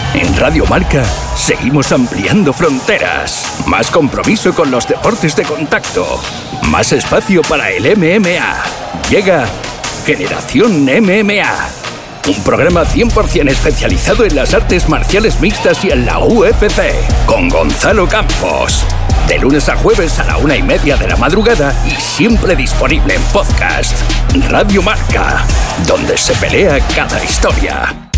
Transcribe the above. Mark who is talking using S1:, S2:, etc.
S1: En Radio Marca seguimos ampliando fronteras. Más compromiso con los deportes de contacto. Más espacio para el MMA. Llega Generación MMA. Un programa 100% especializado en las artes marciales mixtas y en la UFC. Con Gonzalo Campos. De lunes a jueves a la 1:30 de la madrugada y siempre disponible en podcast. Radio Marca, donde se pelea cada historia.